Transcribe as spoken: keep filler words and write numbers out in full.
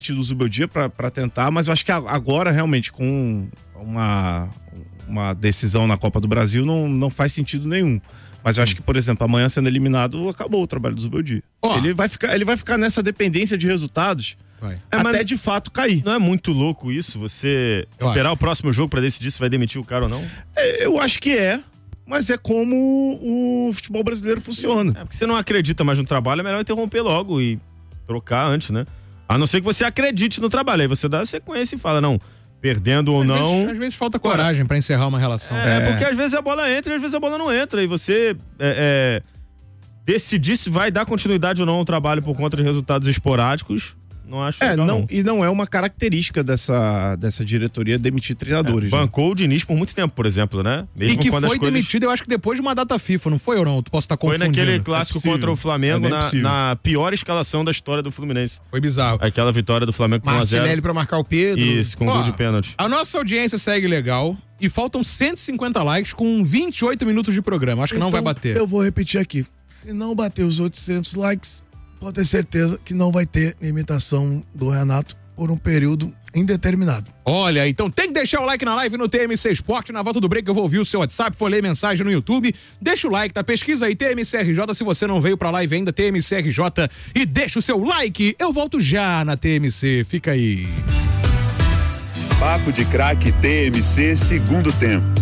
do Zubeldia para tentar, mas eu acho que agora realmente com uma, uma decisão na Copa do Brasil não, não faz sentido nenhum. Mas eu acho que, por exemplo, amanhã sendo eliminado, acabou o trabalho do Zubeldia. Oh. Ele vai ficar, ele vai ficar nessa dependência de resultados vai. É, até de fato cair. Não é muito louco isso? Você eu esperar acho. o próximo jogo para decidir se vai demitir o cara ou não? É, eu acho que é. Mas é como o futebol brasileiro funciona. É porque você não acredita mais no trabalho, é melhor interromper logo e trocar antes, né? A não ser que você acredite no trabalho. Aí você dá a sequência e fala, não, perdendo ou às não... Vezes, às vezes falta coragem pra encerrar uma relação. É, é, porque às vezes a bola entra e às vezes a bola não entra. E você é, é, decidir se vai dar continuidade ou não ao trabalho por conta de resultados esporádicos... Não acho é, legal, não, não. E não é uma característica dessa, dessa diretoria demitir treinadores. É, bancou né? o Diniz por muito tempo, por exemplo, né? Mesmo e que quando foi as coisas... demitido, eu acho que depois de uma data FIFA, não foi ou não? Tu posso estar confundindo. Foi naquele clássico é contra o Flamengo, é na, na pior escalação da história do Fluminense. Foi bizarro. Aquela vitória do Flamengo com um a zero. Martinelli pra marcar o Pedro. Isso, com Ó, gol de pênalti. A nossa audiência segue legal e faltam cento e cinquenta likes com vinte e oito minutos de programa. Acho que então, não vai bater. Eu vou repetir aqui. Se não bater os oitocentos likes... Pode ter certeza que não vai ter imitação do Renato por um período indeterminado. Olha, então tem que deixar o like na live no T M C Esporte. Na volta do break eu vou ouvir o seu WhatsApp, vou ler mensagem no YouTube. Deixa o like, tá? Pesquisa aí T M C R J. Se você não veio pra live ainda, T M C R J, e deixa o seu like. Eu volto já na T M C. Fica aí. Papo de Craque T M C, segundo tempo.